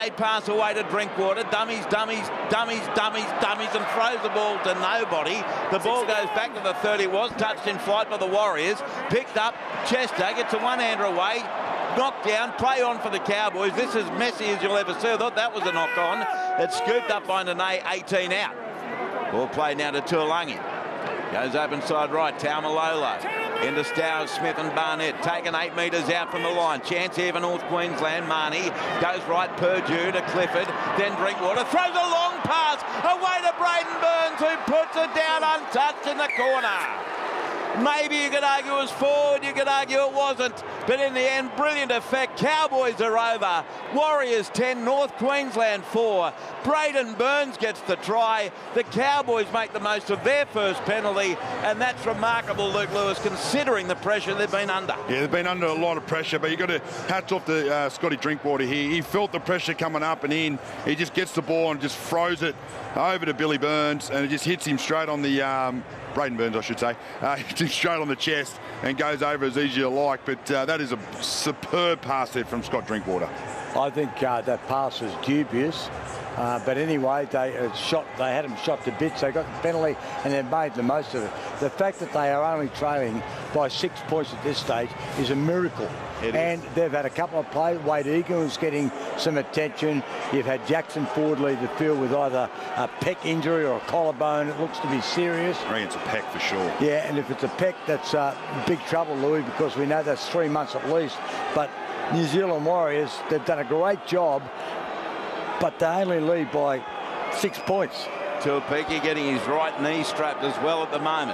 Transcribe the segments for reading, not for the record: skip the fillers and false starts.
Pass away to Drinkwater, dummies, and throws the ball to nobody. The ball goes back to the 30. Was touched in flight by the Warriors. Picked up, Chester gets a one-hander away. Knocked down, play on for the Cowboys. This is messy as you'll ever see. I thought that was a knock-on. It's scooped up by Nene, 18 out. Ball played now to Tuolangi. Goes open side right, Taumalolo. Into Stowers, Smith and Barnett. Taken 8 metres out from the line. Chance here for North Queensland. Marnie goes right, Purdue to Clifford. Then Drinkwater throws a long pass away to Braden Burns, who puts it down untouched in the corner. Maybe you could argue it was forward, you could argue it wasn't. But in the end, brilliant effect. Cowboys are over. Warriors 10, North Queensland 4. Braden Burns gets the try. The Cowboys make the most of their first penalty, and that's remarkable, Luke Lewis, considering the pressure they've been under. Yeah, they've been under a lot of pressure, but you've got to hats off to Scotty Drinkwater here. He felt the pressure coming up and in. He just gets the ball and just throws it over to Billy Burns, and it just hits him straight on the... Braden Burns, I should say, hits him straight on the chest and goes over as easy as you like. But that is a superb pass there from Scott Drinkwater. I think that pass was dubious. But anyway, they had him shot to bits. They got the penalty and they made the most of it. The fact that they are only trailing by 6 points at this stage is a miracle. And they've had a couple of plays. Wade Egan was getting some attention. You've had Jackson Ford lead the field with either a pec injury or a collarbone. It looks to be serious. I think it's a pec for sure. Yeah, and if it's a pec, that's big trouble, Louis, because we know that's 3 months at least. But New Zealand Warriors, they've done a great job, but they only lead by 6 points. Tuapiki getting his right knee strapped as well at the moment.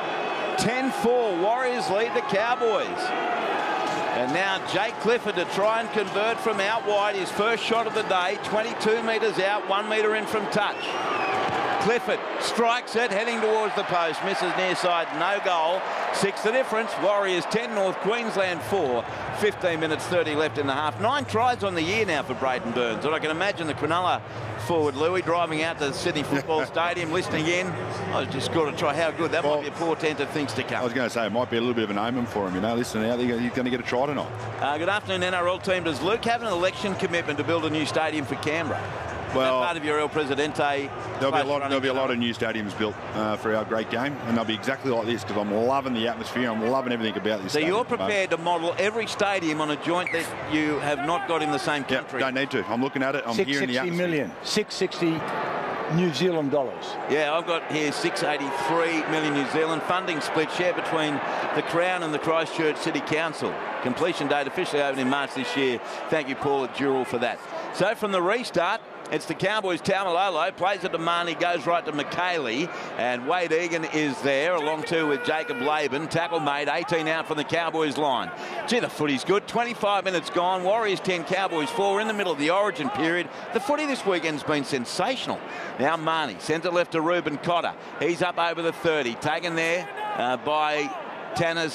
10-4, Warriors lead the Cowboys. And now Jake Clifford to try and convert from out wide. His first shot of the day, 22 metres out, 1 metre in from touch. Clifford strikes it, heading towards the post, misses near side, no goal. 6 the difference. Warriors 10, North Queensland 4. 15 minutes 30 left in the half. 9 tries on the year now for Braden Burns. And I can imagine the Cronulla forward, Louis, driving out to the Sydney Football Stadium, listening in. I just got to try how good. That might be a portent of things to come. I was going to say, it might be a little bit of an omen for him, you know. Listen out, he's going to get a try tonight. Good afternoon, NRL team. Does Luke have an election commitment to build a new stadium for Canberra? Well, part of your El Presidente. There'll be a lot of new stadiums built for our great game, and they'll be exactly like this, because I'm loving the atmosphere. I'm loving everything about this. So you're prepared to model every stadium on a joint that you have not got in the same country? Don't need to. I'm looking at it. I'm hearing the atmosphere. 660 million. 660 New Zealand dollars. Yeah, I've got here 683 million New Zealand. Funding split share between the Crown and the Christchurch City Council. Completion date officially opened in March this year. Thank you, Paul at Dural, for that. So from the restart, it's the Cowboys. Taumalolo plays it to Marnie, goes right to McKaylee, and Wade Egan is there, along too with Jacob Laban. Tackle made, 18 out from the Cowboys line. Gee, the footy's good. 25 minutes gone. Warriors 10, Cowboys 4. In the middle of the origin period. The footy this weekend's been sensational. Now Marnie sends it left to Reuben Cotter. He's up over the 30, taken there by Tanner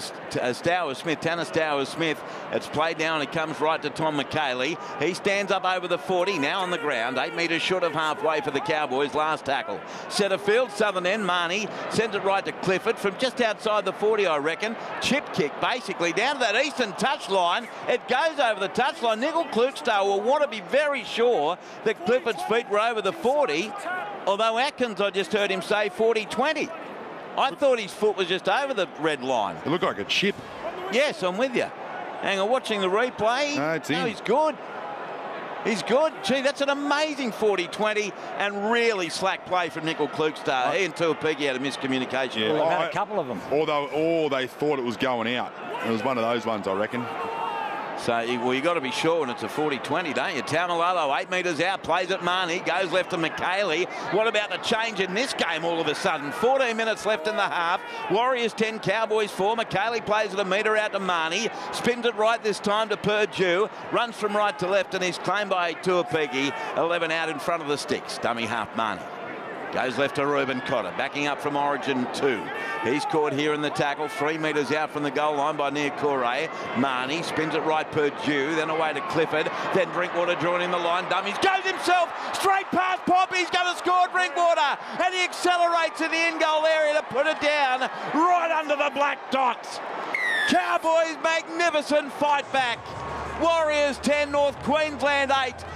Stowers Smith. It's played now and it comes right to Tom McKaylee. He stands up over the 40, now on the ground, 8 metres short of halfway for the Cowboys. Last tackle. Centre field, southern end, Marnie sends it right to Clifford from just outside the 40, I reckon. Chip kick, basically, down to that eastern touchline. It goes over the touchline. Nickel Klukstad will want to be very sure that Clifford's feet were over the 40, although Atkins, I just heard him say 40-20. I thought his foot was just over the red line. It looked like a chip. Yes, I'm with you. Hang on, watching the replay. No, he's good. He's good. Gee, that's an amazing 40-20 and really slack play from Nickel Klukstad. He and Tuapiki had a miscommunication. Yeah. Well, they've had a couple of them. Or they thought it was going out. It was one of those ones, I reckon. So, well, you got to be sure when it's a 40-20, don't you? Taumalolo, 8 metres out, plays at Marnie, goes left to McKaylee. What about the change in this game all of a sudden? 14 minutes left in the half. Warriors 10, Cowboys 4. McKaylee plays it a metre out to Marnie. Spins it right this time to Purdue. Runs from right to left and is claimed by Tuapiki. 11 out in front of the sticks. Dummy half Marnie. Goes left to Reuben Cotter, backing up from Origin 2. He's caught here in the tackle, 3 metres out from the goal line by Nia Correa. Marnie spins it right Purdue, then away to Clifford, then Drinkwater joining the line. Dummies goes himself, straight past Pop, he's going to score Drinkwater, and he accelerates in the in-goal area to put it down right under the black dots. Cowboys magnificent fight back. Warriors 10, North Queensland 8.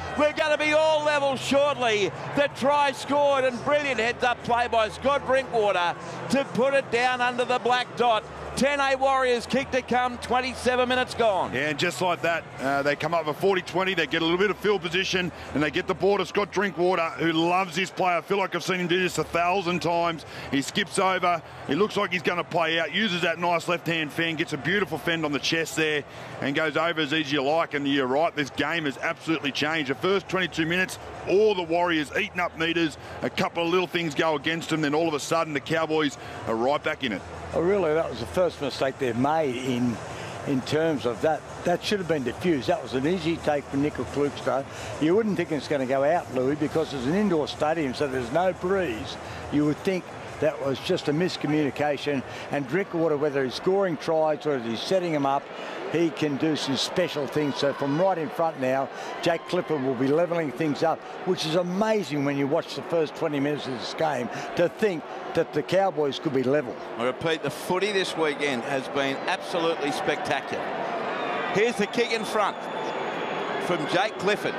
We're going to be all level shortly. The try scored, and brilliant heads-up play by Scott Drinkwater to put it down under the black dot. 10A Warriors kick to come, 27 minutes gone. Yeah, and just like that, they come up with 40-20. They get a little bit of field position, and they get the ball to Scott Drinkwater, who loves this player. I feel like I've seen him do this 1,000 times. He skips over. He looks like he's going to play out, uses that nice left-hand fend, gets a beautiful fend on the chest there, and goes over as easy as you like. And you're right, this game has absolutely changed. The first 22 minutes, all the Warriors eating up meters. A couple of little things go against them, then all of a sudden the Cowboys are right back in it. Oh, really, that was the first mistake they've made in terms of that. That should have been diffused. That was an easy take for Nickel Klugstad. You wouldn't think it's going to go out, Louis, because it's an indoor stadium, so there's no breeze. You would think that was just a miscommunication. And Drinkwater, whether he's scoring tries or he's setting them up, he can do some special things. So from right in front now, Jake Clifford will be levelling things up, which is amazing when you watch the first 20 minutes of this game, to think that the Cowboys could be level. I repeat, the footy this weekend has been absolutely spectacular. Here's the kick in front from Jake Clifford.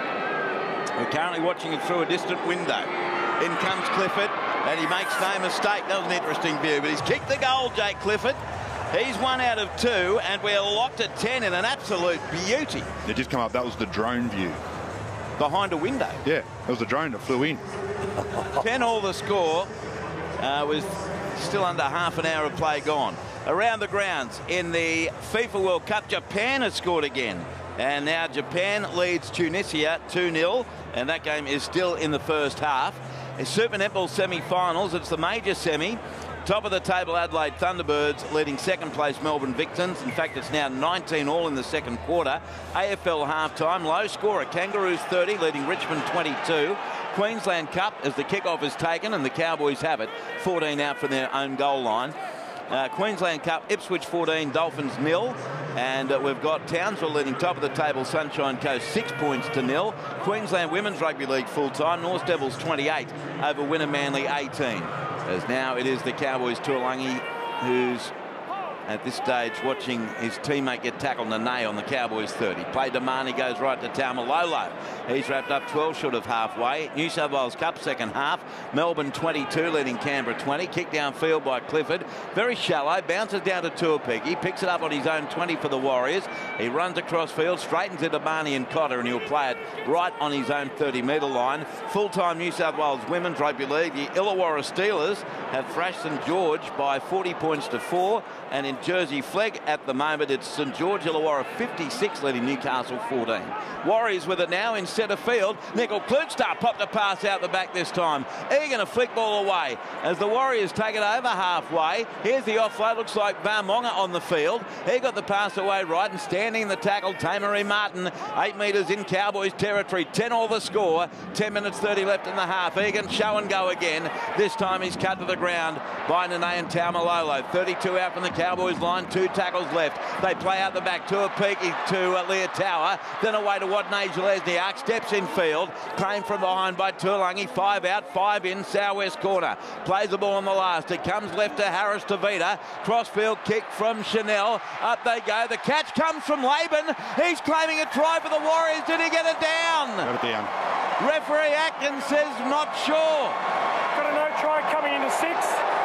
We're currently watching it through a distant window. In comes Clifford, and he makes no mistake. That was an interesting view, but he's kicked the goal, Jake Clifford. He's 1 out of 2, and we're locked at 10 in an absolute beauty. They just come up. That was the drone view. Behind a window. Yeah, it was the drone that flew in. 10-all the score, with still under half an hour of play gone. Around the grounds in the FIFA World Cup, Japan has scored again. And now Japan leads Tunisia 2-0, and that game is still in the first half. A Super Netball semi-finals, it's the major semi. Top of the table, Adelaide Thunderbirds leading second place Melbourne Victons. In fact, it's now 19-all in the second quarter. AFL half-time, low scorer, Kangaroos 30 leading Richmond 22. Queensland Cup as the kickoff is taken, and the Cowboys have it. 14 out from their own goal line. Queensland Cup, Ipswich 14, Dolphins 0. And we've got Townsville leading top of the table, Sunshine Coast 6 points to 0. Queensland Women's Rugby League full-time, North Devils 28 over Winner Manly 18. As now it is the Cowboys' Tuolangi, who's at this stage watching his teammate get tackled Nene on the Cowboys 30. Play to Marnie, goes right to Taumalolo. He's wrapped up 12 short of halfway. New South Wales Cup second half. Melbourne 22 leading Canberra 20. Kick downfield by Clifford. Very shallow. Bounces down to Tuapegi. Picks it up on his own 20 for the Warriors. He runs across field, straightens it to Marnie and Cotter, and he'll play it right on his own 30-metre line. Full-time New South Wales Women's Rugby League. The Illawarra Steelers have thrashed St George by 40 points to 4. And in Jersey Flegg at the moment, it's St George Illawarra 56 leading Newcastle 14. Warriors with it now in centre field. Nickel Klugstad popped a pass out the back this time. Egan a flick ball away as the Warriors take it over halfway. Here's the offload. Looks like Varmonga on the field. He got the pass away right, and standing in the tackle, Tamari Martin. 8 metres in Cowboys territory. 10-all the score. 10 minutes 30 left in the half. Egan show and go again. This time he's cut to the ground by Nene and Taumalolo. 32 out from the Cowboys line. 2 tackles left. They play out the back. Tuapegi to Leah Tower. Then away to Wadney Jelesniak. Steps in field. Claimed from behind by Tuolangi. 5 out, 5 in. Southwest corner. Plays the ball on the last. It comes left to Harris Tavita. Crossfield kick from Chanel. Up they go. The catch comes from Laban. He's claiming a try for the Warriors. Did he get it down? Got it down. Referee Atkins says not sure. Got a no try coming into 6.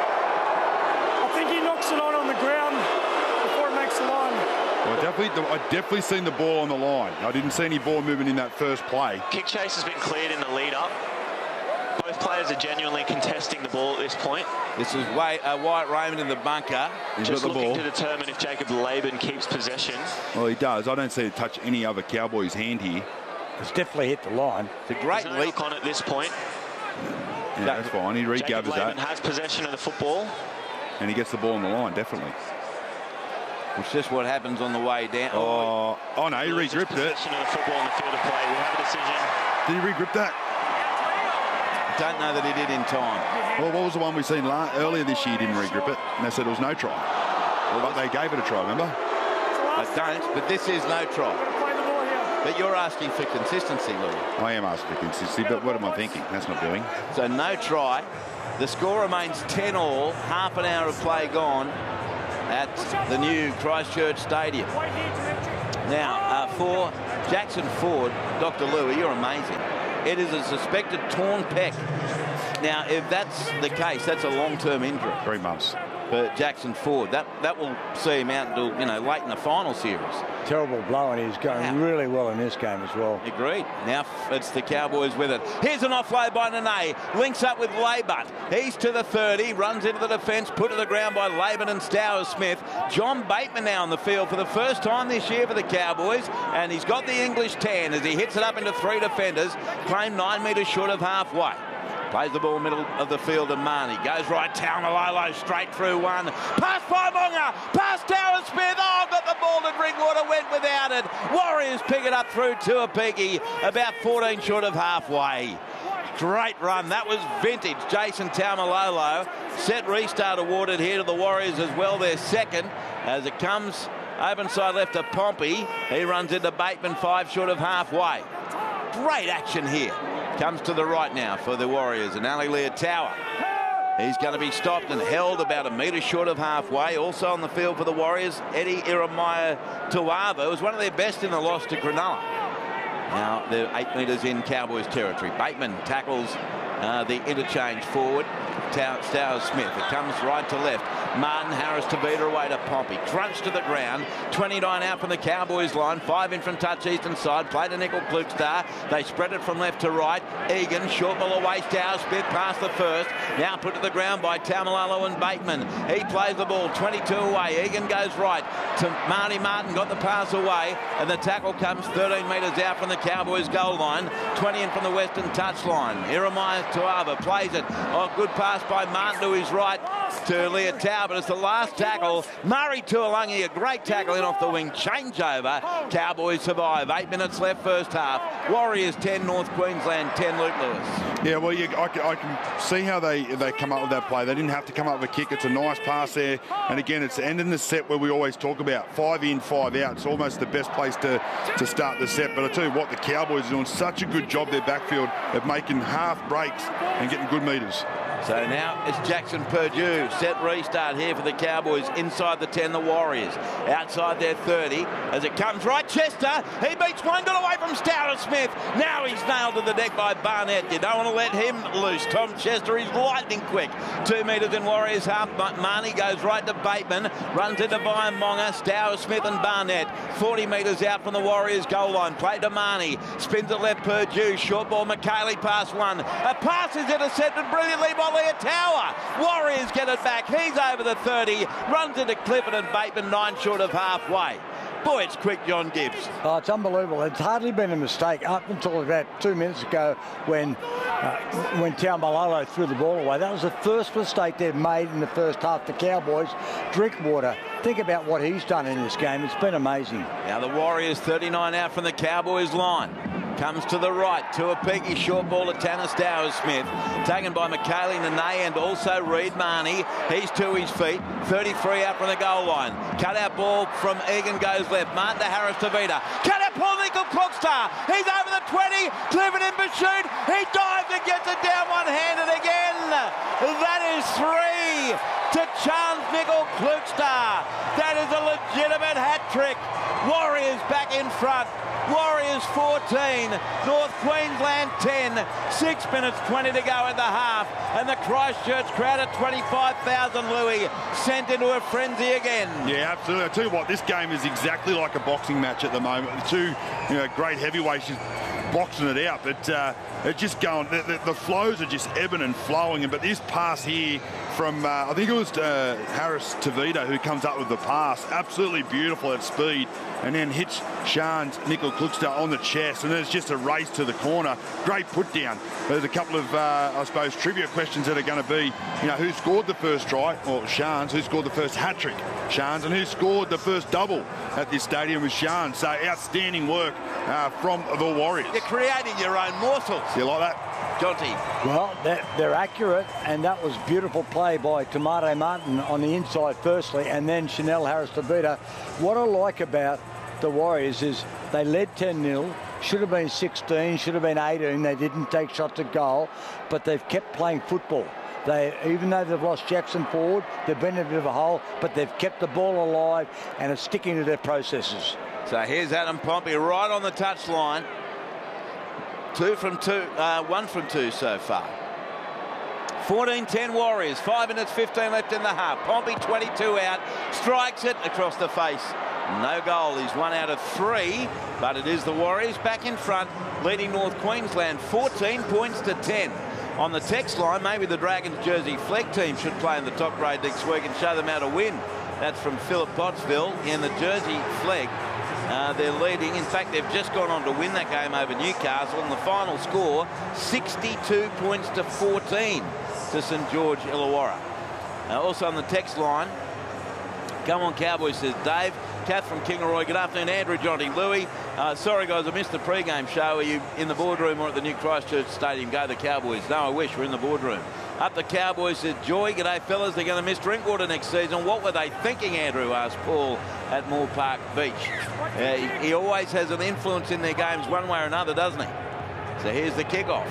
I think he knocks it on the ground before it makes the line. Well, I definitely seen the ball on the line. I didn't see any ball movement in that first play. Kick chase has been cleared in the lead-up. Both players are genuinely contesting the ball at this point. This is Wyatt Raymond in the bunker. He's Just got the looking ball to determine if Jacob Laban keeps possession. Well, he does. I don't see it touch any other Cowboys' hand here. It's definitely hit the line. It's a great There's no leap. look on at this point. Yeah, that's fine. He Jacob regathers Laban that. has possession of the football. And he gets the ball on the line, definitely. It's just what happens on the way down. Oh no, he re-gripped it. Possession of the football in the field of play. We have a decision. Did he re-grip that? Don't know that he did in time. Well, what was the one we seen earlier this year? He didn't re-grip it, and they said it was no try. But they gave it a try, remember? I don't, but this is no try. Play the ball here. But you're asking for consistency, Louis. I am asking for consistency, but what am I thinking? That's not doing. So no try. The score remains 10-all. Half an hour of play gone at the new Christchurch Stadium. Wait here to entry. Now, for Jackson Ford. Dr. Louis, you're amazing. It is a suspected torn pec. Now, if that's the case, that's a long-term injury. 3 months. For Jackson Ford. That will see him out until, late in the final series. Terrible blow, and he's going really well in this game as well. Agreed. Now it's the Cowboys with it. Here's an offload by Nene. Links up with Laybutt. He's to the 30. Runs into the defence. Put to the ground by Laban and Stowers-Smith. John Bateman now on the field for the first time this year for the Cowboys. And he's got the English tan as he hits it up into 3 defenders. Claimed 9 metres short of halfway. Plays the ball middle of the field and Marnie. Goes right, Taumalolo straight through one. Pass by Monga. Pass Stowers-Smith. Oh, got the ball to Drinkwater. Went without it. Warriors pick it up through Tuapiki. About 14 short of halfway. Great run. That was vintage. Jason Taumalolo. Set restart awarded here to the Warriors as well. Their second as it comes open side left to Pompey. He runs into Bateman 5 short of halfway. Great action here. Comes to the right now for the Warriors and Ali Leotawa. He's going to be stopped and held about a metre short of halfway. Also on the field for the Warriors, Eddie Iremaya Tuava was one of their best in the loss to Cronulla. Now they're 8 metres in Cowboys territory. Bateman tackles the interchange forward. Stowers-Smith. It comes right to left. Martin Harris Tavita away to Pompey. Crunch to the ground. 29 out from the Cowboys line. 5 in from touch eastern side. Play to Nickel Klukstar. They spread it from left to right. Egan, short ball away. Stowers-Smith past the first. Now put to the ground by Taumalolo and Bateman. He plays the ball 22 away. Egan goes right to Marty Martin. Got the pass away. And the tackle comes 13 metres out from the Cowboys goal line. 20 in from the western touch line. Iremaya Tuava plays it. Oh, good pass by Martin to his right to Leotawa, but it's the last tackle. Murray Tuolungi, a great tackle in off the wing. Changeover. Cowboys survive. 8 minutes left first half. Warriors 10, North Queensland 10, Luke Lewis. Yeah, well, I can see how they come up with that play. They didn't have to come up with a kick. It's a nice pass there. And again, it's the end in the set where we always talk about 5 in, 5 out. It's almost the best place to start the set. But I tell you what, the Cowboys are doing such a good job, their backfield, of making half breaks and getting good metres. So now it's Jackson Purdue. Set restart here for the Cowboys. Inside the 10, the Warriors. Outside their 30. As it comes right, Chester. He beats one. Got away from Stowers-Smith. Now he's nailed to the deck by Barnett. You don't want to let him loose. Tom Chester is lightning quick. 2 metres in Warriors half. Marnie goes right to Bateman. Runs into Vaiamonga. Stowers-Smith and Barnett. 40 metres out from the Warriors goal line. Play to Marnie. Spins it left Purdue. Short ball. McKaylee past one. A pass is intercepted brilliantly by Leotawa. Warriors get it back. He's over the 30. Runs into Clifford and Bateman 9 short of halfway. Boy, it's quick, John Gibbs. Oh, it's unbelievable. It's hardly been a mistake up until about 2 minutes ago when Taumalolo threw the ball away. That was the first mistake they've made in the first half. The Cowboys. Drinkwater. Think about what he's done in this game. It's been amazing. Now the Warriors 39 out from the Cowboys line. Comes to the right. Tuapiki short ball to Tanner Stowers-Smith. Taken by McKaylee Nene and also Reed Marnie. He's to his feet. 33 out from the goal line. Cut out ball from Egan goes left. Martin to Harris Tavita. Cut out Paul Nickel Klukstar. He's over the 20. Clifford in pursuit. He dives and gets it down one-handed again. That is 3 to Chance Nickel Klukstar. That is a legitimate hat trick. Warriors back in front. Warriors 14, North Queensland 10, 6 minutes 20 to go in the half, and the Christchurch crowd at 25,000, Louis, sent into a frenzy again. Yeah, absolutely. I tell you what, this game is exactly like a boxing match at the moment. The two great heavyweights just boxing it out, but it's just going, the flows are just ebbing and flowing. But this pass here from, I think it was Harris Tavita who comes up with the pass, absolutely beautiful at speed, and then hits Shans Nickel Klukstar on the chest, and there's just a race to the corner. Great put down. There's a couple of, I suppose, trivia questions that are going to be, who scored the first try? Well, Shans. Who scored the first hat-trick? Shans. And who scored the first double at this stadium was Shans. So outstanding work from the Warriors. You're creating your own morsels. You like that? Jonty. Well, they're accurate, and that was beautiful play by Tamare Martin on the inside firstly, and then Chanel Harris Tavita. What I like about the Warriors is they led 10-0, should have been 16, should have been 18. They didn't take shots at goal, but they've kept playing football. Even though they've lost Jackson Ford, they've been in a bit of a hole, but they've kept the ball alive and are sticking to their processes. So here's Adam Pompey right on the touchline. 2 from 2, 1 from 2 so far. 14-10 Warriors, 5 minutes 15 left in the half. Pompey 22 out, strikes it across the face. No goal. He's 1 out of 3, but it is the Warriors back in front, leading North Queensland 14 points to 10. On the text line, maybe the Dragons Jersey flag team should play in the top grade next week and show them how to win. That's from Philip Pottsville in the Jersey flag. They're leading. In fact, they've just gone on to win that game over Newcastle, and the final score 62 points to 14 to St George Illawarra. Also on the text line, come on Cowboys, says Dave. Kath from Kingaroy, good afternoon. Andrew, Johnny, Louis. Sorry guys, I missed the pre-game show. Are you in the boardroom or at the new Christchurch Stadium? Go the Cowboys. No, I wish we're in the boardroom. Up the Cowboys, says Joy. G'day fellas, they're going to miss Drinkwater next season. What were they thinking, Andrew, asked Paul at Moore Park Beach. He always has an influence in their games one way or another, doesn't he? So here's the kickoff.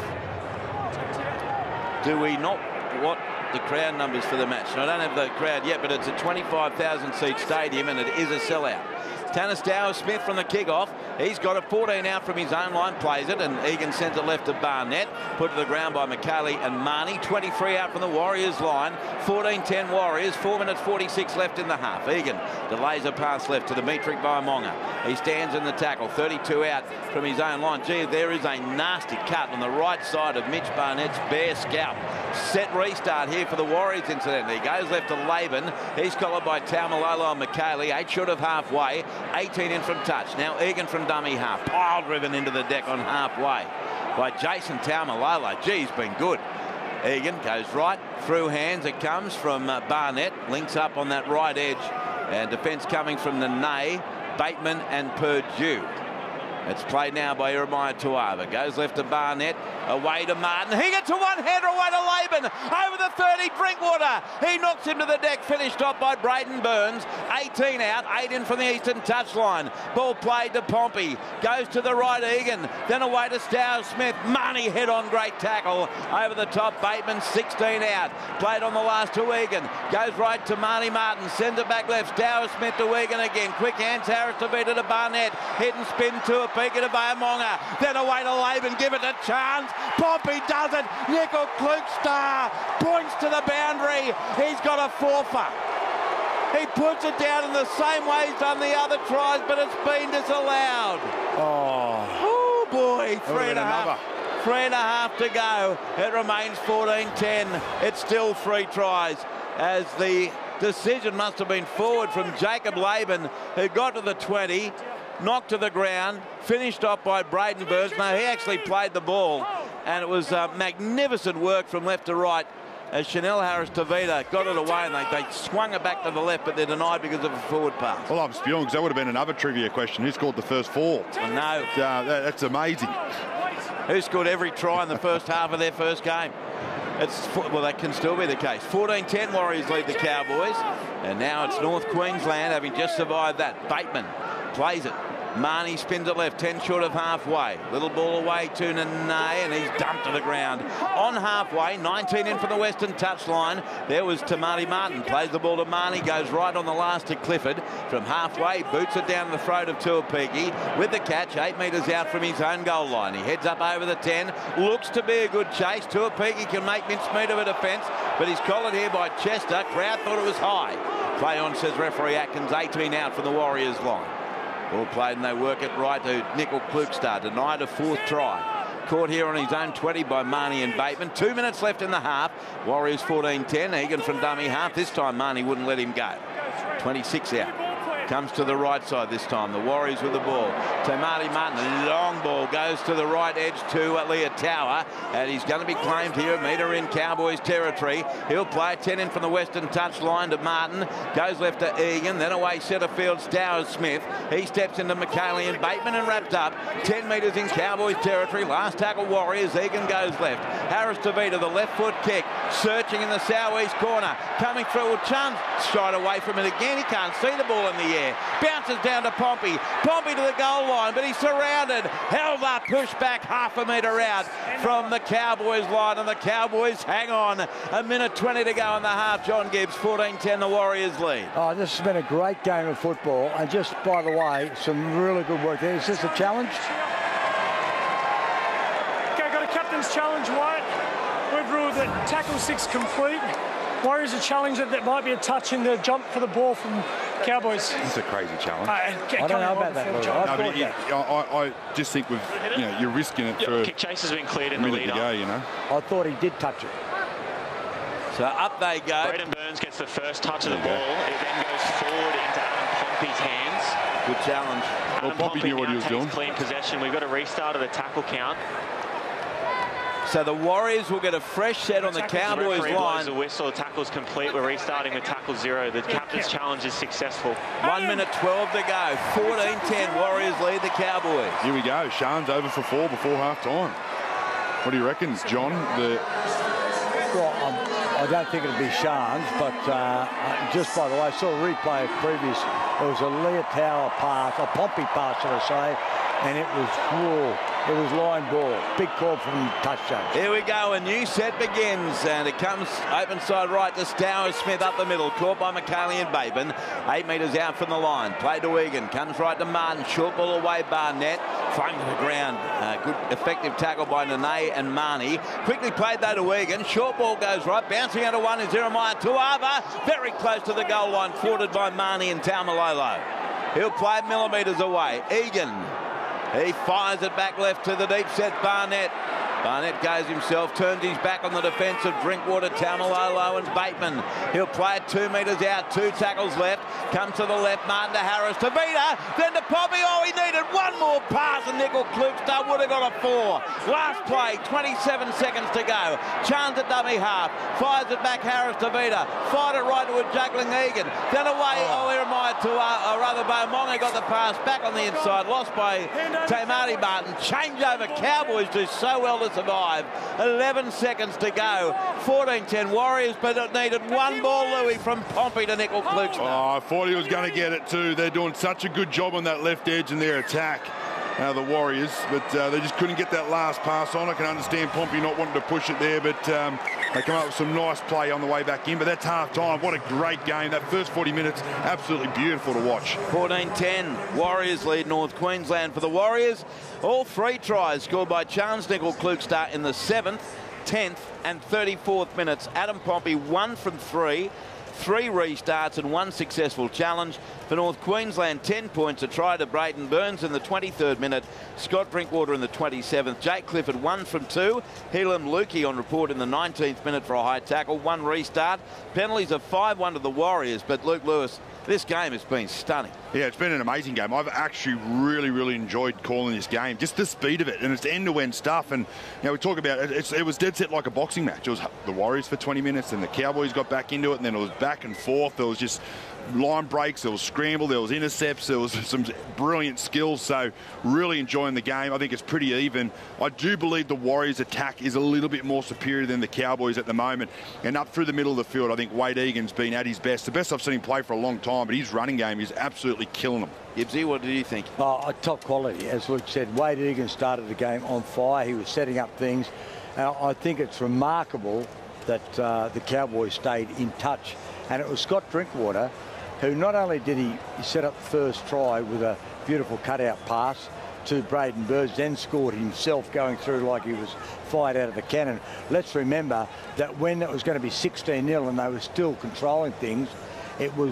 Do we not what the crowd numbers for the match? I don't have the crowd yet, but it's a 25,000 seat stadium and it is a sellout. Tanner Stowers-Smith from the kickoff. He's got a 14 out from his own line, plays it, and Egan sends it left to Barnett. Put to the ground by McCallie and Marnie. 23 out from the Warriors line. 14-10 Warriors. 4 minutes 46 left in the half. Egan delays a pass left to Dimitri Baimonga. He stands in the tackle. 32 out from his own line. Gee, there is a nasty cut on the right side of Mitch Barnett's bare scalp. Set restart here for the Warriors, incidentally. He goes left to Laban. He's collared by Taumalolo and McCallie. 8 short of halfway. 18 in from touch. Now Egan from dummy half. Pile driven into the deck on halfway by Jason Taumalolo. Gee, he's been good. Egan goes right through hands. It comes from Barnett. Links up on that right edge. And defence coming from the Nay, Bateman and Purdue. It's played now by Jeremiah Tuava. Goes left to Barnett. Away to Martin. He gets a one-hander away to Laban. Over the 30, Drinkwater. He knocks him to the deck. Finished off by Braden Burns. 18 out. 8 in from the eastern touchline. Ball played to Pompey. Goes to the right, Egan. Then away to Stowers-Smith. Marnie head-on great tackle. Over the top, Bateman 16 out. Played on the last to Egan. Goes right to Marnie Martin. Sends it back left. Stowers-Smith to Egan again. Quick hands. Harris to beat it to Barnett. Hit and spin to a peek to Baimonga. Then away to Laban. Give it a chance. Pompey does it. Nickel Klukestar points to the boundary. He's got a forfeit. He puts it down in the same way he's done the other tries, but it's been disallowed. Oh boy, 3.5. 3.5 to go. It remains 14-10. It's still 3 tries as the decision must have been forward from Jacob Laban, who got to the 20. Knocked to the ground, finished off by Braden Burns. No, he actually played the ball, and it was magnificent work from left to right as Chanel Harris-Tavita got it away, and they swung it back to the left, but they're denied because of a forward pass. Well, I'm spewing because that would have been another trivia question. Who scored the first 4? I know. That's amazing. Who scored every try in the first half of their first game? Well, that can still be the case. 14-10 Warriors lead the Cowboys, and now it's North Queensland having just survived that. Bateman plays it. Marnie spins it left, 10 short of halfway. Little ball away to Nene, and he's dumped to the ground. On halfway, 19 in from the western touchline. There was Tamati Martin. Plays the ball to Marnie, goes right on the last to Clifford. From halfway, boots it down the throat of Tuapiki. With the catch, 8 metres out from his own goal line. He heads up over the 10. Looks to be a good chase. Tuapiki can make mincemeat of a defence, but he's collared here by Chester. Crowd thought it was high. Play on, says referee Atkins. 18 out from the Warriors line. Ball played and they work it right to Nickel Klukestar. Denied a 4th try. Caught here on his own 20 by Marnie and Bateman. 2 minutes left in the half. Warriors 14-10. Egan from dummy half. This time Marnie wouldn't let him go. 26 out. Comes to the right side this time. The Warriors with the ball. Tamati Martin, long ball, goes to the right edge to Leah Tower, and he's going to be claimed here, a metre in Cowboys territory. He'll play 10 in from the western touch line to Martin. Goes left to Egan, then away centre field Stowers-Smith. He steps into McCallie and Bateman and wrapped up. 10 metres in Cowboys territory. Last tackle Warriors. Egan goes left. Harris-Tavita, the left foot kick. Searching in the southeast corner. Coming through, Chun shied away from it again. He can't see the ball in the air. Bounces down to Pompey. Pompey to the goal line, but he's surrounded. Held up, pushed back half a metre out from the Cowboys line, and the Cowboys hang on. A minute 20 to go in the half. John Gibbs, 14-10, the Warriors lead. Oh, this has been a great game of football. And just, by the way, some really good work there. Is this a challenge? Okay, got a captain's challenge, White. We've ruled that tackle 6 complete. Warriors a challenge that might be a touch in the jump for the ball from Cowboys. It's a crazy challenge. I don't know about that, Lou. I just think you're risking it for kick chase has been cleared in the lead to go, you know. I thought he did touch it. So up they go. Braden Burns gets the first touch of the ball. It then goes forward into Adam Pompey's hands. Good challenge. Well, Pompey knew what he was doing. Clean possession. We've got a restart of the tackle count. So the Warriors will get a fresh set on the Cowboys line. The whistle, tackle's complete. We're restarting with tackle 0. The captain's challenge is successful. 1 minute 12 to go. 14-10. Warriors lead the Cowboys. Here we go. Sean's over for 4 before half time. What do you reckon, John? Well, I don't think it'll be Sean's, but just by the way, I saw a replay of previous. It was a Leah Tower pass, a Pompey pass, should I say, and it was cool. It was line ball. Big call from touchdown. Here we go. A new set begins, and it comes open side right to Stowers Smith up the middle. Caught by McCaley and Bateman. 8 metres out from the line. Play to Egan. Comes right to Martin. Short ball away. Barnett. Flung to the ground. Good effective tackle by Nene and Marnie. Quickly played though to Egan. Short ball goes right. Bouncing out of one is Jeremiah Tuava. Very close to the goal line. Thwarted by Marnie and Taumalolo. He'll play millimetres away. Egan. He fires it back left to the deep set, Barnett. Barnett goes himself, turns his back on the defence of Drinkwater, Taumalolo and Bateman. He'll play it 2 metres out, 2 tackles left. Comes to the left, Martin to Harris, to Vida, then to Pompey. Oh, he needed one more pass, and Nickel Klugstad would have got a 4. Last play, 27 seconds to go. Chance at dummy half, fires it back, Harris to Vida. Fired it right to a juggling Egan. Then away, Jeremiah Beaumonga got the pass back on the inside, lost by Tamati Martin. Change over, Cowboys do so well to survive. 11 seconds to go. 14-10 Warriors, but it needed one ball, Louis, from Pompey to Nickel Klugstad. Oh, I thought he was going to get it too. They're doing such a good job on that left edge in their attack, the Warriors, but they just couldn't get that last pass on. I can understand Pompey not wanting to push it there, but they come up with some nice play on the way back in. But that's half time. What a great game. That first 40 minutes, absolutely beautiful to watch. 14-10. Warriors lead North Queensland. For the Warriors, all 3 tries scored by Charles Nickel Klugstad in the 7th, 10th and 34th minutes. Adam Pompey 1 from 3. 3 restarts and 1 successful challenge. For North Queensland, 10 points, a try to Braden Burns in the 23rd minute, Scott Drinkwater in the 27th, Jake Clifford 1 from 2, Helam Lukey on report in the 19th minute for a high tackle, 1 restart. Penalties of 5-1 to the Warriors, but Luke Lewis, this game has been stunning. Yeah, it's been an amazing game. I've actually really enjoyed calling this game. Just the speed of it, and it's end-to-end stuff. And we talk about it was dead set like a boxing match. It was the Warriors for 20 minutes, and the Cowboys got back into it, and then it was back and forth. There was just line breaks, there was scramble, there was intercepts, there was some brilliant skills. So really enjoying the game. I think it's pretty even. I do believe the Warriors attack is a little bit more superior than the Cowboys at the moment. And up through the middle of the field, I think Wade Egan's been at his best. The best I've seen him play for a long time, but his running game is absolutely killing him. Gibbsy, what did you think? Top quality, as Luke said. Wade Egan started the game on fire. He was setting up things. I think it's remarkable that the Cowboys stayed in touch. And it was Scott Drinkwater who not only did he set up the first try with a beautiful cutout pass to Braden Burns, then scored himself going through like he was fired out of a cannon. Let's remember that when it was going to be 16-0 and they were still controlling things, it was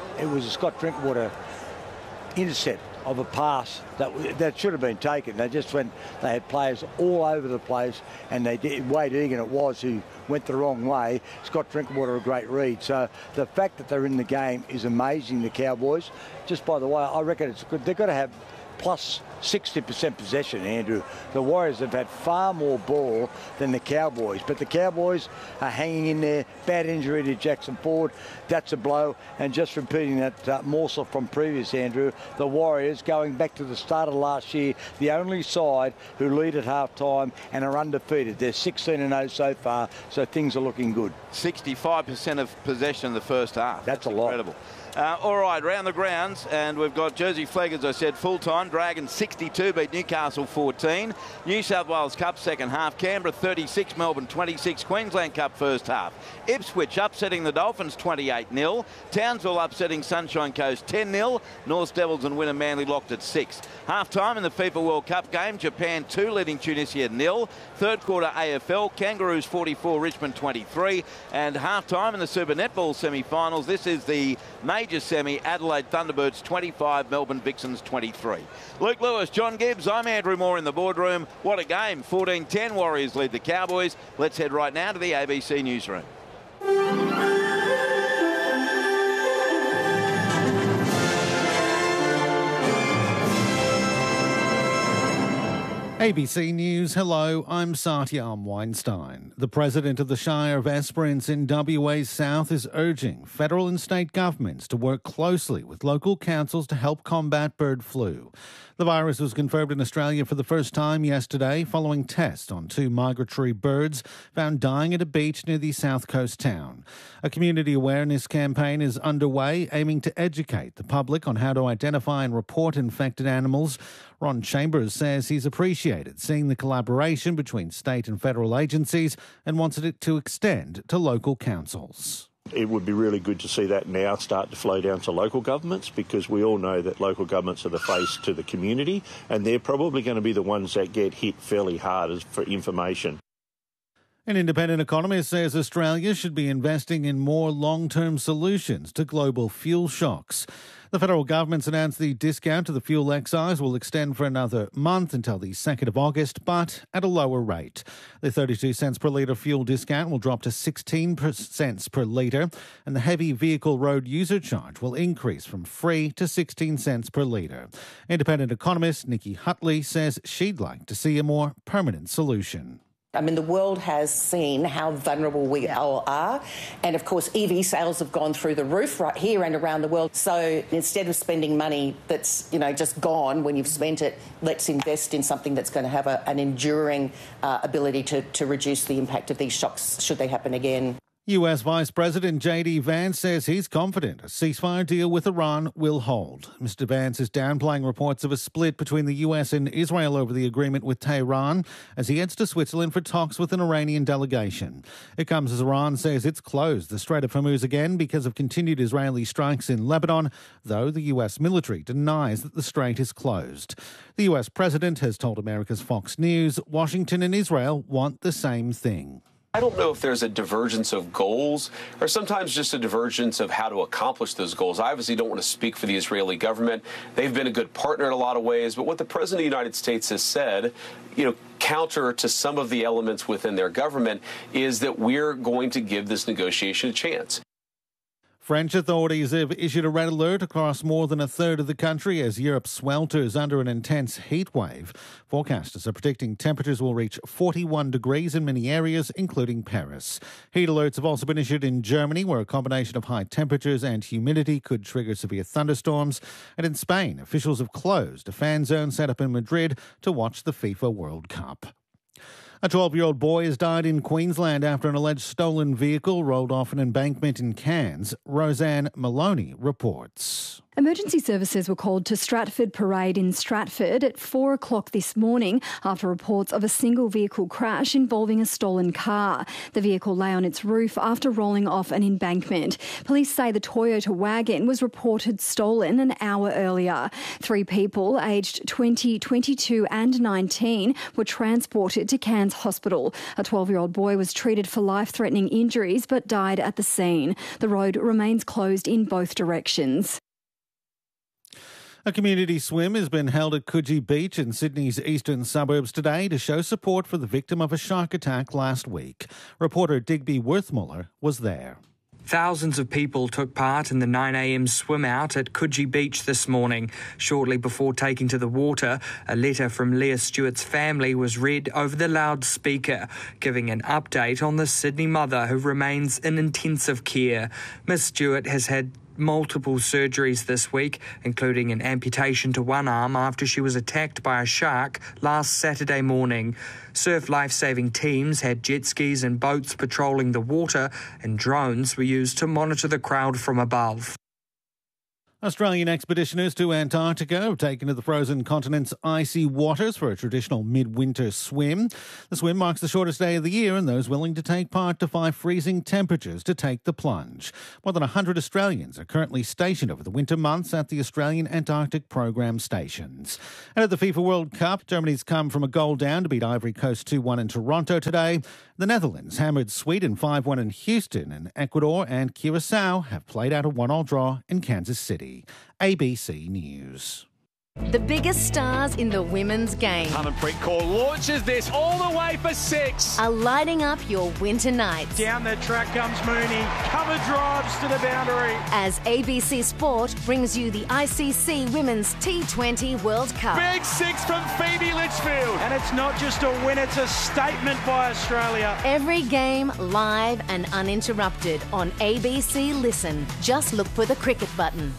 a Scott Drinkwater intercept of a pass that should have been taken. They just went, they had players all over the place, and they did. Wade Egan it was who went the wrong way. Scott Drinkwater a great read. So the fact that they're in the game is amazing, the Cowboys. Just by the way, I reckon it's good. They've got to have plus 60% possession, Andrew. The Warriors have had far more ball than the Cowboys, but the Cowboys are hanging in there. Bad injury to Jackson Ford. That's a blow. And just repeating that morsel from previous, Andrew, the Warriors, going back to the start of last year, the only side who lead at half-time and are undefeated. They're 16-0 so far, so things are looking good. 65% of possession in the first half. That's a lot. Incredible. All right, round the grounds, and we've got Jersey Flegg, as I said, full-time. Dragons 62 beat Newcastle 14. New South Wales Cup second half. Canberra 36, Melbourne 26. Queensland Cup first half. Ipswich upsetting the Dolphins 28-0. Townsville upsetting Sunshine Coast 10-0. North Devils and Winner Manly locked at 6. Half-time in the FIFA World Cup game. Japan 2 leading Tunisia 0. Third quarter AFL. Kangaroos 44, Richmond 23. And half-time in the Super Netball semi-finals. This is the major semi, Adelaide Thunderbirds 25, Melbourne Vixens 23. Luke Lewis, John Gibbs, I'm Andrew Moore in the boardroom. What a game. 14-10 Warriors lead the Cowboys. Let's head right now to the ABC newsroom. ABC News, hello, I'm Satyam Weinstein. The President of the Shire of Esperance in WA's South is urging federal and state governments to work closely with local councils to help combat bird flu. The virus was confirmed in Australia for the first time yesterday following tests on 2 migratory birds found dying at a beach near the South Coast town. A community awareness campaign is underway aiming to educate the public on how to identify and report infected animals. Ron Chambers says he's appreciated seeing the collaboration between state and federal agencies and wants it to extend to local councils. It would be really good to see that now start to flow down to local governments, because we all know that local governments are the face to the community, and they're probably going to be the ones that get hit fairly hard for information. An independent economist says Australia should be investing in more long-term solutions to global fuel shocks. The federal government's announced the discount to the fuel excise will extend for another month until the 2nd of August, but at a lower rate. The 32 cents per litre fuel discount will drop to 16 cents per litre, and the heavy vehicle road user charge will increase from free to 16 cents per litre. Independent economist Nikki Hutley says she'd like to see a more permanent solution. I mean, the world has seen how vulnerable we all are. And, of course, EV sales have gone through the roof right here and around the world. So instead of spending money that's, just gone when you've spent it, let's invest in something that's going to have an enduring ability to reduce the impact of these shocks should they happen again. US Vice President J.D. Vance says he's confident a ceasefire deal with Iran will hold. Mr. Vance is downplaying reports of a split between the US and Israel over the agreement with Tehran as he heads to Switzerland for talks with an Iranian delegation. It comes as Iran says it's closed the Strait of Hormuz again because of continued Israeli strikes in Lebanon, though the US military denies that the strait is closed. The US president has told America's Fox News Washington and Israel want the same thing. I don't know if there's a divergence of goals or sometimes just a divergence of how to accomplish those goals. I obviously don't want to speak for the Israeli government. They've been a good partner in a lot of ways. But what the President of the United States has said, counter to some of the elements within their government, is that we're going to give this negotiation a chance. French authorities have issued a red alert across more than a third of the country as Europe swelters under an intense heat wave. Forecasters are predicting temperatures will reach 41 degrees in many areas, including Paris. Heat alerts have also been issued in Germany, where a combination of high temperatures and humidity could trigger severe thunderstorms. And in Spain, officials have closed a fan zone set up in Madrid to watch the FIFA World Cup. A 12-year-old boy has died in Queensland after an alleged stolen vehicle rolled off an embankment in Cairns. Roseanne Maloney reports. Emergency services were called to Stratford Parade in Stratford at 4 o'clock this morning after reports of a single vehicle crash involving a stolen car. The vehicle lay on its roof after rolling off an embankment. Police say the Toyota wagon was reported stolen an hour earlier. 3 people aged 20, 22 and 19 were transported to Cairns Hospital. A 12-year-old boy was treated for life-threatening injuries but died at the scene. The road remains closed in both directions. A community swim has been held at Coogee Beach in Sydney's eastern suburbs today to show support for the victim of a shark attack last week. Reporter Digby Worthmuller was there. Thousands of people took part in the 9 a.m. swim out at Coogee Beach this morning. Shortly before taking to the water, a letter from Leah Stewart's family was read over the loudspeaker, giving an update on the Sydney mother who remains in intensive care. Miss Stewart has had multiple surgeries this week, including an amputation to one arm after she was attacked by a shark last Saturday morning. Surf life-saving teams had jet skis and boats patrolling the water, and drones were used to monitor the crowd from above. Australian expeditioners to Antarctica have taken to the frozen continent's icy waters for a traditional midwinter swim. The swim marks the shortest day of the year, and those willing to take part defy freezing temperatures to take the plunge. More than 100 Australians are currently stationed over the winter months at the Australian Antarctic Programme stations. And at the FIFA World Cup, Germany's come from a goal down to beat Ivory Coast 2-1 in Toronto today. The Netherlands hammered Sweden 5-1 in Houston, and Ecuador and Curacao have played out a 1-1 draw in Kansas City. ABC News. The biggest stars in the women's game Harmanpreet Kaur launches this all the way for 6. are lighting up your winter nights. Down the track comes Mooney, cover drives to the boundary. As ABC Sport brings you the ICC Women's T20 World Cup. Big 6 from Phoebe Litchfield. And it's not just a win, it's a statement by Australia. Every game live and uninterrupted on ABC Listen. Just look for the cricket button.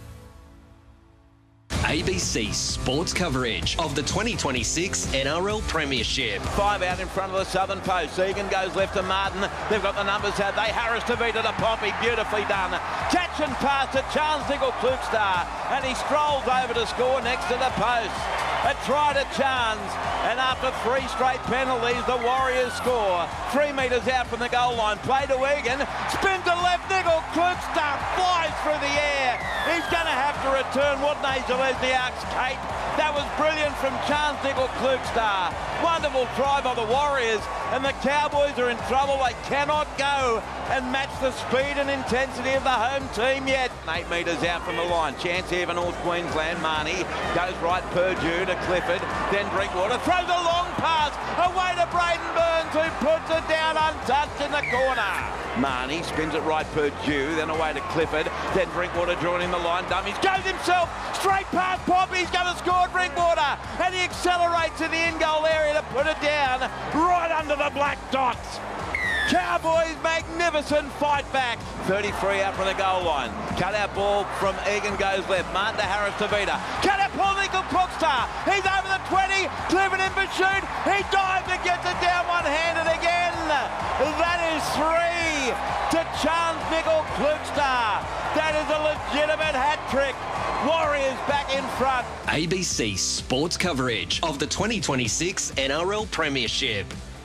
ABC Sports coverage of the 2026 NRL Premiership. 5 out in front of the southern post. Egan goes left to Martin. They've got the numbers out. They Harris to beat to Pompey. Beautifully done. Catch and pass to Charles Nickel-Klukstar. And he strolls over to score next to the post. A try to Chance, and after 3 straight penalties, the Warriors score. 3 metres out from the goal line. Play to Egan. Spin to left. Nickel-Klukstar flies through the air. He's going to have to return Wadney Zelezniak's cape. That was brilliant from Chance Nickel-Klukstar. Wonderful try by the Warriors, and the Cowboys are in trouble. They cannot go and match the speed and intensity of the home team yet. 8 metres out from the line. Chance here for North Queensland. Marnie goes right Purdue to Clifford. Then Drinkwater throws a long pass away to Braden Burns, who puts it down untouched in the corner. Marnie spins it right Purdue, then away to Clifford. Then Drinkwater joining the line. Dummies goes himself straight past Poppy. He's going to score Drinkwater, and he accelerates in the in-goal area to put it down right under the black dots. Cowboys magnificent fight back. 33 out from the goal line. Cut out ball from Egan goes left. Martin to Harris to Vita. Cut out Paul Nickel-Klukstar. He's over the 20. Clifford in pursuit. He dives and gets it down one-handed again. That is 3 to Chance Nickel-Klukstar. That is a legitimate hat trick. Warriors back in front. ABC Sports coverage of the 2026 NRL Premiership.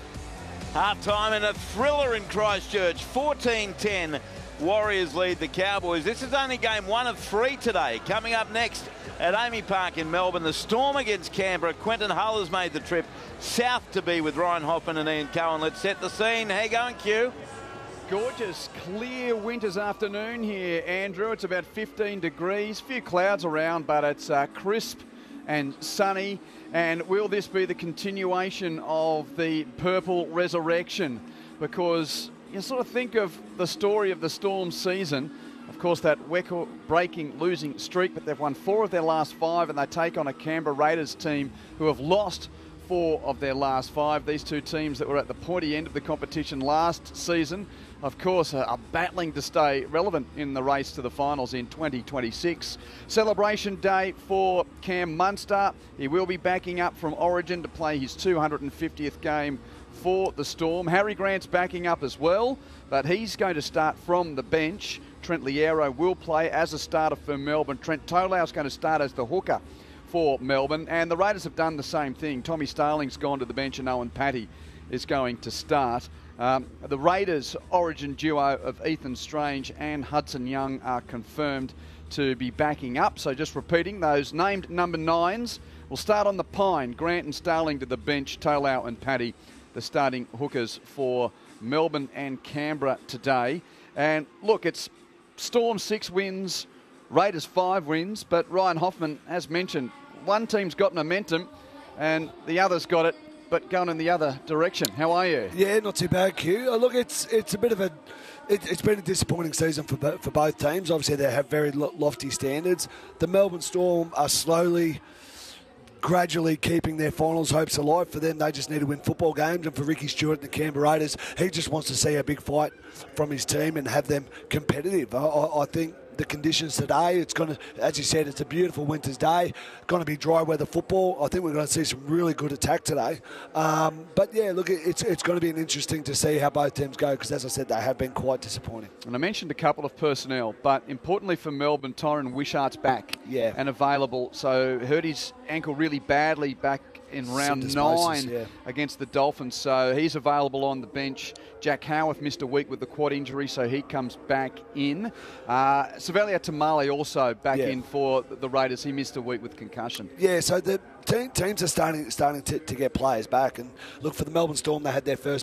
Half-time and a thriller in Christchurch. 14-10. Warriors lead the Cowboys. This is only game 1 of 3 today. Coming up next at Amy Park in Melbourne, the Storm against Canberra. Quentin Hull has made the trip south to be with Ryan Hoffman and Ian Cohen. Let's set the scene. How you going, Q? Gorgeous, clear winter's afternoon here, Andrew. It's about 15 degrees. Few clouds around, but it's crisp and sunny. And will this be the continuation of the purple resurrection? Because you sort of think of the story of the Storm season. Of course, that record-breaking losing streak, but they've won 4 of their last 5, and they take on a Canberra Raiders team who have lost 4 of their last 5. These two teams that were at the pointy end of the competition last season, of course, are battling to stay relevant in the race to the finals in 2026. Celebration day for Cam Munster. He will be backing up from Origin to play his 250th game for the Storm. Harry Grant's backing up as well, but he's going to start from the bench. Trent Liero will play as a starter for Melbourne. Trent Tolau's going to start as the hooker for Melbourne, and the Raiders have done the same thing. Tommy Starling's gone to the bench, and Owen Patty is going to start. The Raiders Origin duo of Ethan Strange and Hudson Young are confirmed to be backing up. So just repeating, those named number 9s will start on the Pine. Grant and Starling to the bench, Tolau and Patty, the starting hookers for Melbourne and Canberra today. And look, it's Storm 6 wins, Raiders 5 wins, but Ryan Hoffman, as mentioned, one team's got momentum and the other's got it but going in the other direction. How are you? Yeah, not too bad, Q. Look, it's a bit of a... It's been a disappointing season for both teams. Obviously, they have very lofty standards. The Melbourne Storm are gradually keeping their finals hopes alive. For them, they just need to win football games. And for Ricky Stewart and the Canberra Raiders, he just wants to see a big fight from his team and have them competitive. I think the conditions today, it's going to, as you said, it's a beautiful winter's day, going to be dry weather football. I think we're going to see some really good attack today. But yeah, look, it's going to be interesting to see how both teams go, because as I said, they have been quite disappointing. And I mentioned a couple of personnel, but importantly for Melbourne, Tyron Wishart's back and available. So hurt his ankle really badly back in round 9 against the Dolphins, so he's available on the bench. Jack Howarth missed a week with the quad injury, so he comes back in. Savalia Tamale also back in for the Raiders. He missed a week with concussion. Yeah, so the teams are starting to get players back. And look, for the Melbourne Storm, they had their first